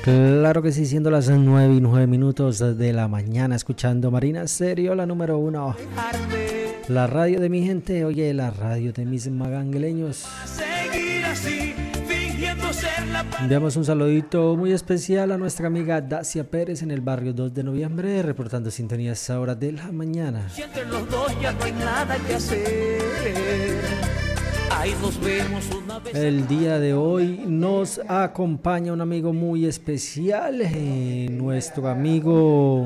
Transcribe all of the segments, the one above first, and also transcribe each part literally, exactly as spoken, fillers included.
Claro que sí, siendo las nueve y nueve minutos de la mañana, escuchando Marina Stereo, la número uno. La radio de mi gente, oye, la radio de mis magangueleños. Enviamos un saludito muy especial a nuestra amiga Dacia Pérez en el barrio dos de noviembre, reportando sintonía a esa hora de la mañana. Si entre los dos ya no hay nada que hacer. Ahí nos vemos una vez. El día de hoy nos acompaña un amigo muy especial, eh, nuestro amigo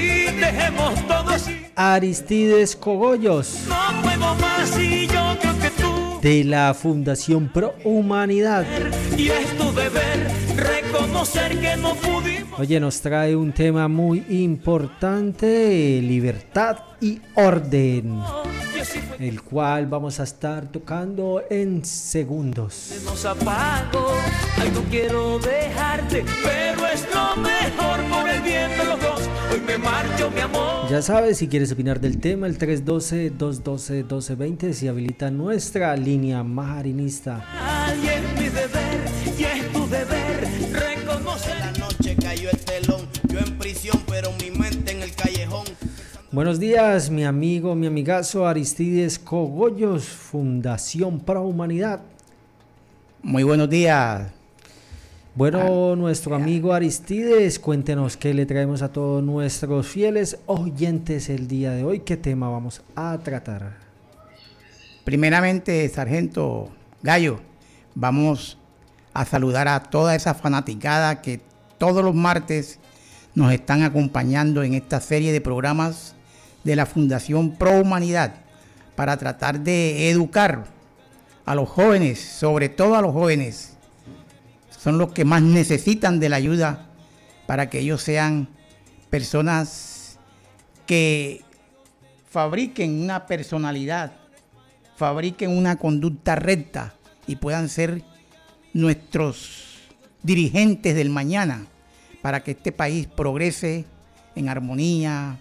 Aristides Cogollos, No puedo más y yo creo que tú. de la Fundación Pro Humanidad. Y es tu deber reconocer que no pudimos. Oye, nos trae un tema muy importante, libertad y orden, el cual vamos a estar tocando en segundos. Se nos apagó, ay no quiero dejarte, pero es lo mejor por el bien de los dos. Hoy me marcho, mi amor. Ya sabes, si quieres opinar del tema, el tres uno dos, dos uno dos, uno dos dos cero se habilita nuestra línea marinista. Ay, es mi deber y es tu deber reconocer. La noche cayó el telón, yo en prisión, pero mi mente en el callejón. Buenos días, mi amigo, mi amigazo Aristides Cogollos, Fundación Pro Humanidad. Muy buenos días. Bueno, nuestro amigo Aristides, cuéntenos qué le traemos a todos nuestros fieles oyentes el día de hoy. ¿Qué tema vamos a tratar? Primeramente, Sargento Gallo, vamos a saludar a toda esa fanaticada que todos los martes nos están acompañando en esta serie de programas de la Fundación Pro Humanidad para tratar de educar a los jóvenes, sobre todo a los jóvenes. Son los que más necesitan de la ayuda para que ellos sean personas que fabriquen una personalidad, fabriquen una conducta recta y puedan ser nuestros dirigentes del mañana para que este país progrese en armonía,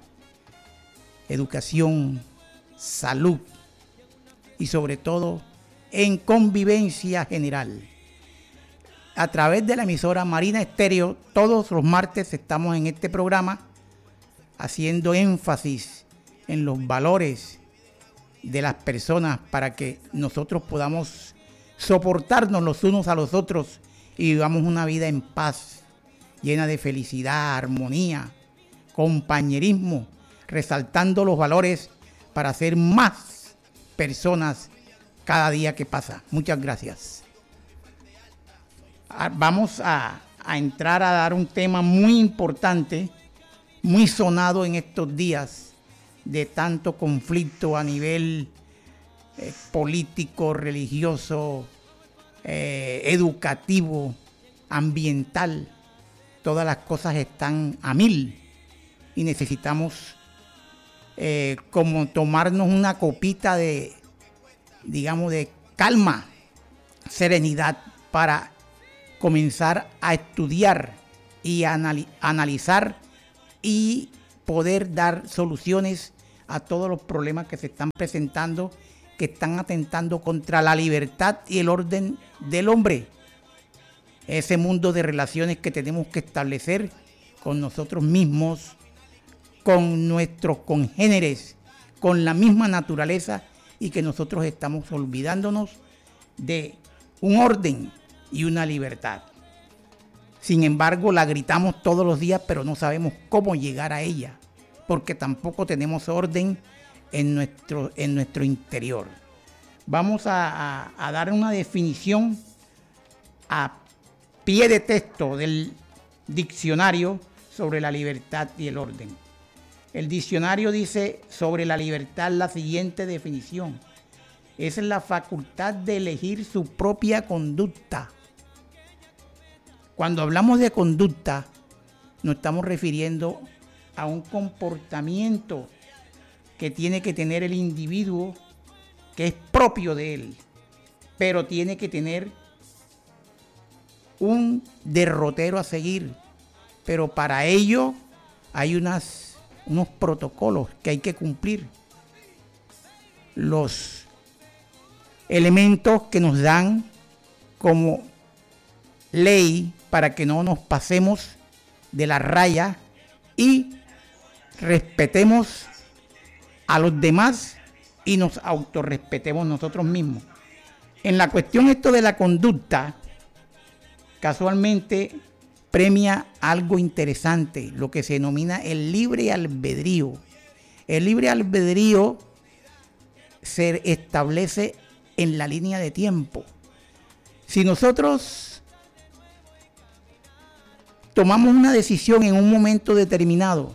educación, salud y sobre todo en convivencia general. A través de la emisora Marina Stereo, todos los martes estamos en este programa haciendo énfasis en los valores de las personas para que nosotros podamos soportarnos los unos a los otros y vivamos una vida en paz, llena de felicidad, armonía, compañerismo, resaltando los valores para ser más personas cada día que pasa. Muchas gracias. Vamos a, a entrar a dar un tema muy importante, muy sonado en estos días de tanto conflicto a nivel eh, político, religioso, eh, educativo, ambiental. Todas las cosas están a mil y necesitamos eh, como tomarnos una copita de, digamos, de calma, serenidad para comenzar a estudiar y a anali- analizar y poder dar soluciones a todos los problemas que se están presentando, que están atentando contra la libertad y el orden del hombre. Ese mundo de relaciones que tenemos que establecer con nosotros mismos, con nuestros congéneres, con la misma naturaleza, y que nosotros estamos olvidándonos de un orden y una libertad. Sin embargo, la gritamos todos los días, pero no sabemos cómo llegar a ella, porque tampoco tenemos orden en nuestro, en nuestro interior. Vamos a, a, a dar una definición a pie de texto del diccionario sobre la libertad y el orden. El diccionario dice sobre la libertad la siguiente definición: es la facultad de elegir su propia conducta. Cuando hablamos de conducta, nos estamos refiriendo a un comportamiento que tiene que tener el individuo, que es propio de él, pero tiene que tener un derrotero a seguir. Pero para ello hay unas, unos protocolos que hay que cumplir. Los elementos que nos dan como ley para que no nos pasemos de la raya y respetemos a los demás y nos autorrespetemos nosotros mismos. En la cuestión esto de la conducta, casualmente premia algo interesante, lo que se denomina el libre albedrío. El libre albedrío se establece en la línea de tiempo. Si nosotros tomamos una decisión en un momento determinado,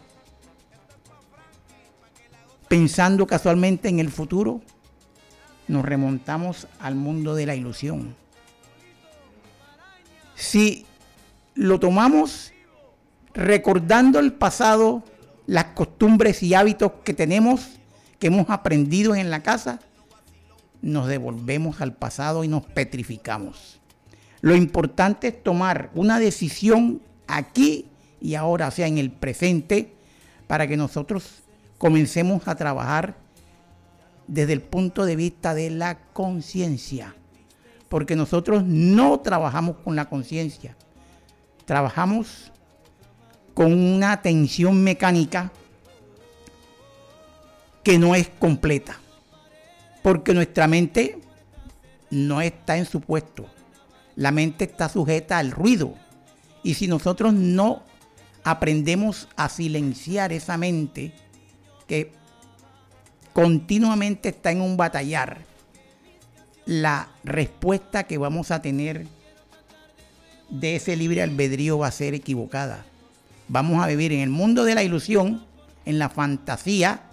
pensando casualmente en el futuro, nos remontamos al mundo de la ilusión. Si lo tomamos recordando el pasado, las costumbres y hábitos que tenemos, que hemos aprendido en la casa, nos devolvemos al pasado y nos petrificamos. Lo importante es tomar una decisión aquí y ahora, o sea, en el presente, para que nosotros comencemos a trabajar desde el punto de vista de la conciencia. Porque nosotros no trabajamos con la conciencia, trabajamos con una atención mecánica que no es completa, porque nuestra mente no está en su puesto, la mente está sujeta al ruido, y si nosotros no aprendemos a silenciar esa mente que continuamente está en un batallar, la respuesta que vamos a tener de ese libre albedrío va a ser equivocada. Vamos a vivir en el mundo de la ilusión, en la fantasía,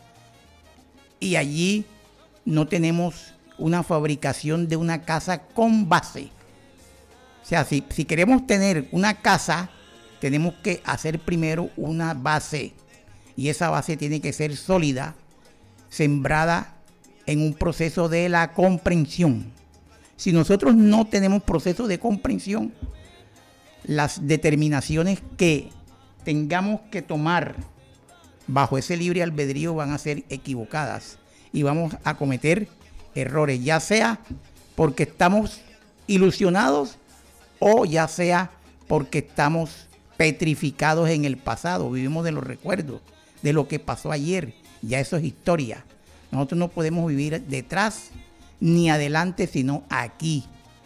y allí no tenemos una fabricación de una casa con base. O sea, si, si queremos tener una casa, tenemos que hacer primero una base, y esa base tiene que ser sólida, sembrada en un proceso de la comprensión. Si nosotros no tenemos proceso de comprensión, las determinaciones que tengamos que tomar bajo ese libre albedrío van a ser equivocadas y vamos a cometer errores, ya sea porque estamos ilusionados o ya sea porque estamos petrificados en el pasado, vivimos de los recuerdos, de lo que pasó ayer, ya eso es historia. Nosotros no podemos vivir detrás ni adelante, sino aquí,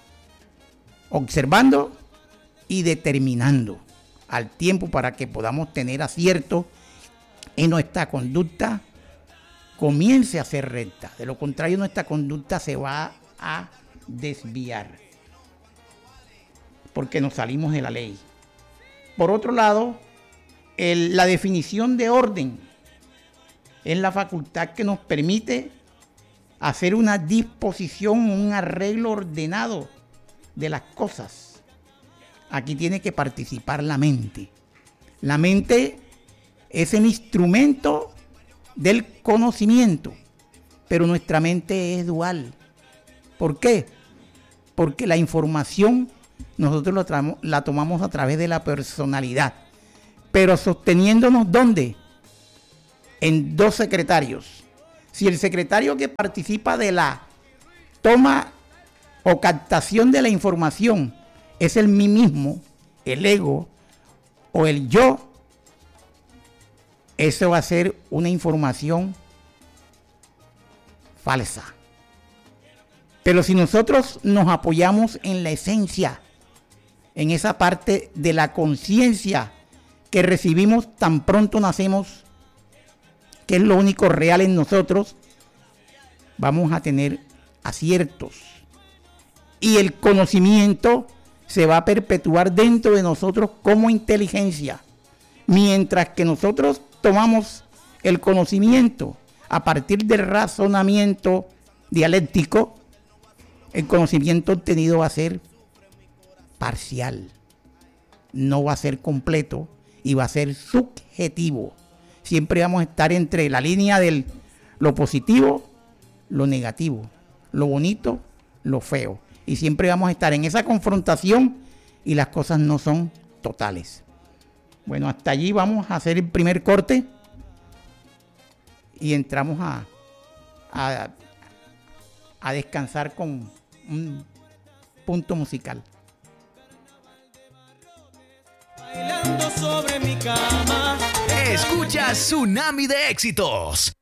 observando y determinando al tiempo para que podamos tener acierto en nuestra conducta, comience a ser recta. De lo contrario, nuestra conducta se va a desviar porque nos salimos de la ley. Por otro lado, el, la definición de orden es la facultad que nos permite hacer una disposición, un arreglo ordenado de las cosas. Aquí tiene que participar la mente. La mente es el instrumento del conocimiento, pero nuestra mente es dual. ¿Por qué? Porque la información nosotros la, tramo, la tomamos a través de la personalidad, pero sosteniéndonos ¿dónde? En dos secretarios. Si el secretario que participa de la toma o captación de la información es el mí mismo, el ego o el yo, eso va a ser una información falsa. Pero si nosotros nos apoyamos en la esencia, en esa parte de la conciencia que recibimos tan pronto nacemos, que es lo único real en nosotros, vamos a tener aciertos. Y el conocimiento se va a perpetuar dentro de nosotros como inteligencia. Mientras que nosotros tomamos el conocimiento a partir del razonamiento dialéctico, el conocimiento obtenido va a ser parcial, no va a ser completo y va a ser subjetivo. Siempre vamos a estar entre la línea de lo positivo, lo negativo, lo bonito, lo feo. Y siempre vamos a estar en esa confrontación y las cosas no son totales. Bueno, hasta allí vamos a hacer el primer corte y entramos a, a, a descansar con un punto musical. sobre mi cama. Escucha Tsunami de Éxitos.